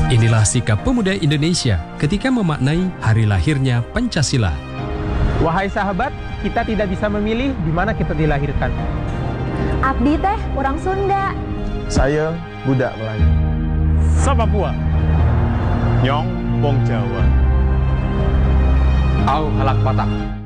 Inilah sikap pemuda Indonesia ketika memaknai hari lahirnya Pancasila. Wahai sahabat, kita tidak bisa memilih di mana kita dilahirkan. Abdi teh orang Sunda. Saya budak Melayu. Sa Papua. Nyong wong Jawa. Au halak Batak.